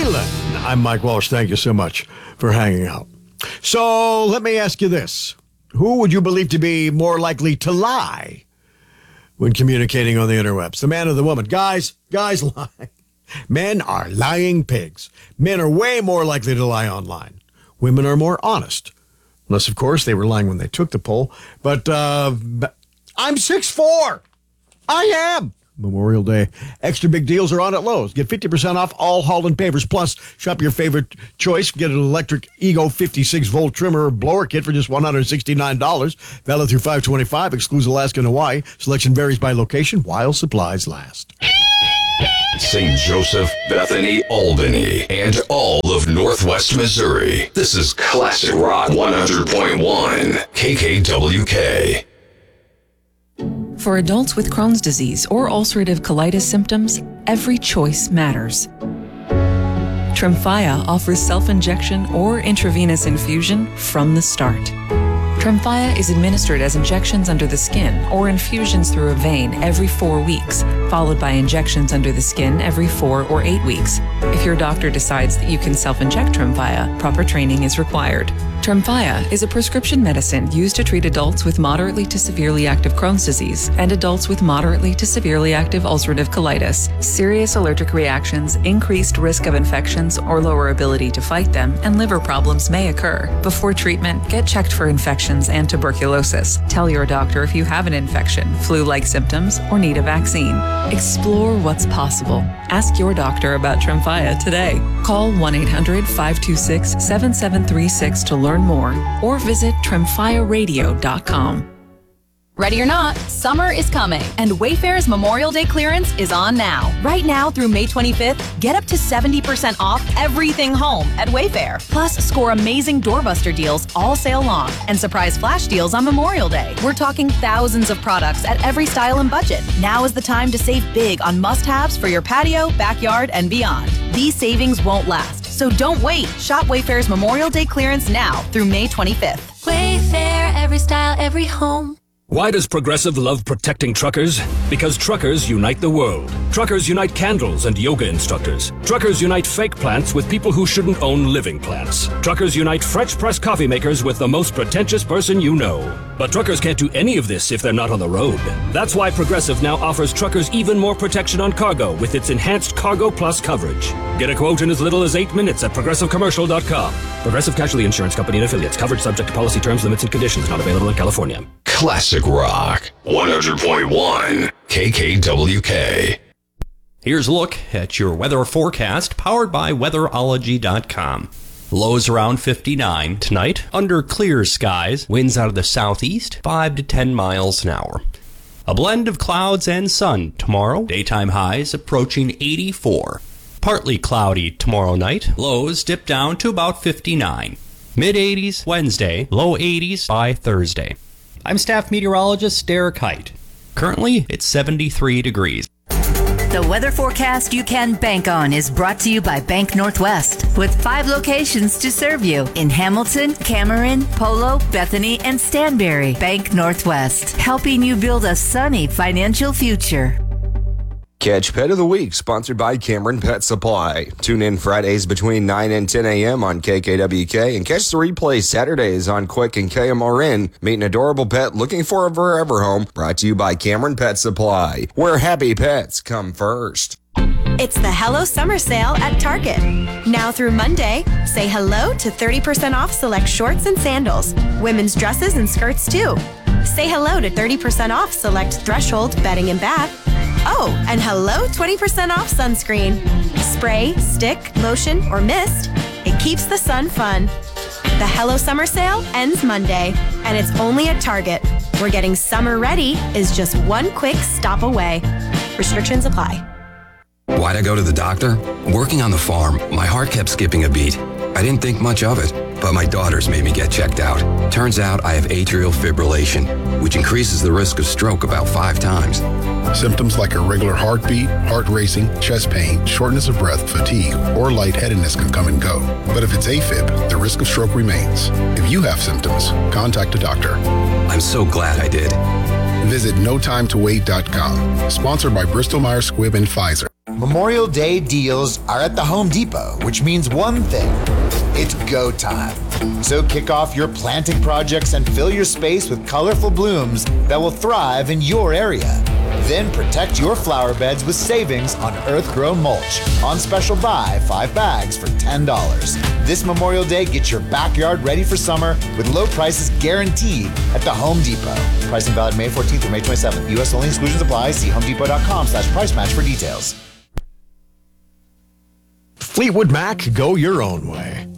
Zealand. I'm Mike Walsh. Thank you so much for hanging out. So let me ask you this. Who would you believe to be more likely to lie when communicating on the interwebs? The man or the woman? Guys lie. Men are lying pigs. Men are way more likely to lie online. Women are more honest. Unless, of course, they were lying when they took the poll. But I'm 6'4". I am. Memorial Day. Extra big deals are on at Lowe's. Get 50% off all Holland pavers. Plus, shop your favorite choice. Get an electric Ego 56-volt trimmer blower kit for just $169. Valid through 5/25. Excludes Alaska and Hawaii. Selection varies by location while supplies last. St. Joseph, Bethany, Albany, and all of Northwest Missouri. This is Classic Rock 100.1 KKWK. For adults with Crohn's disease or ulcerative colitis symptoms, every choice matters. Tremfya offers self-injection or intravenous infusion from the start. Tremfya is administered as injections under the skin or infusions through a vein every 4 weeks, followed by injections under the skin every 4 or 8 weeks. If your doctor decides that you can self-inject Tremfya, proper training is required. Tremfya is a prescription medicine used to treat adults with moderately to severely active Crohn's disease and adults with moderately to severely active ulcerative colitis. Serious allergic reactions, increased risk of infections or lower ability to fight them, and liver problems may occur. Before treatment, get checked for infections and tuberculosis. Tell your doctor if you have an infection, flu-like symptoms, or need a vaccine. Explore what's possible. Ask your doctor about Tremfya today. Call 1-800-526-7736 to learn more, or visit tremfyaradio.com. Ready or not, summer is coming, and Wayfair's Memorial Day clearance is on now. Right now through May 25th, get up to 70% off everything home at Wayfair. Plus, score amazing doorbuster deals all sale long and surprise flash deals on Memorial Day. We're talking thousands of products at every style and budget. Now is the time to save big on must-haves for your patio, backyard, and beyond. These savings won't last, so don't wait. Shop Wayfair's Memorial Day clearance now through May 25th. Wayfair, every style, every home. Why does Progressive love protecting truckers? Because truckers unite the world. Truckers unite candles and yoga instructors. Truckers unite fake plants with people who shouldn't own living plants. Truckers unite French press coffee makers with the most pretentious person you know. But truckers can't do any of this if they're not on the road. That's why Progressive now offers truckers even more protection on cargo with its enhanced Cargo Plus coverage. Get a quote in as little as 8 minutes at progressivecommercial.com. Progressive Casualty Insurance Company and Affiliates. Coverage subject to policy terms, limits, and conditions. Not available in California. Classic Rock 100.1 KKWK. Here's a look at your weather forecast powered by weatherology.com. Lows around 59 tonight, under clear skies, winds out of the southeast, 5 to 10 miles an hour. A blend of clouds and sun tomorrow, daytime highs approaching 84. Partly cloudy tomorrow night, lows dip down to about 59. Mid-80s Wednesday, low 80s by Thursday. I'm staff meteorologist Derek Height. Currently, it's 73 degrees. The weather forecast you can bank on is brought to you by Bank Northwest, with 5 locations to serve you in Hamilton, Cameron, Polo, Bethany, and Stanberry. Bank Northwest, helping you build a sunny financial future. Catch Pet of the Week, sponsored by Cameron Pet Supply. Tune in Fridays between 9 and 10 a.m. on KKWK and catch the replay Saturdays on Quick and KMRN. Meet an adorable pet looking for a forever home. Brought to you by Cameron Pet Supply, where happy pets come first. It's the Hello Summer Sale at Target. Now through Monday, say hello to 30% off select shorts and sandals. Women's dresses and skirts too. Say hello to 30% off select Threshold bedding and bath. Oh, and hello, 20% off sunscreen. Spray, stick, lotion, or mist. It keeps the sun fun. The Hello Summer Sale ends Monday, and it's only at Target, where getting summer ready is just one quick stop away. Restrictions apply. Why'd I go to the doctor? Working on the farm, my heart kept skipping a beat. I didn't think much of it, but my daughters made me get checked out. Turns out I have atrial fibrillation, which increases the risk of stroke about 5 times. Symptoms like irregular heartbeat, heart racing, chest pain, shortness of breath, fatigue, or lightheadedness can come and go. But if it's AFib, the risk of stroke remains. If you have symptoms, contact a doctor. I'm so glad I did. Visit notimetowait.com. Sponsored by Bristol Myers Squibb and Pfizer. Memorial Day deals are at the Home Depot, which means one thing. It's go time. So kick off your planting projects and fill your space with colorful blooms that will thrive in your area. Then protect your flower beds with savings on earth-grown mulch. On special buy, 5 bags for $10. This Memorial Day, get your backyard ready for summer with low prices guaranteed at the Home Depot. Pricing valid May 14th through May 27th. U.S. only, exclusions apply. See homedepot.com/price match for details. Fleetwood Mac, go your own way.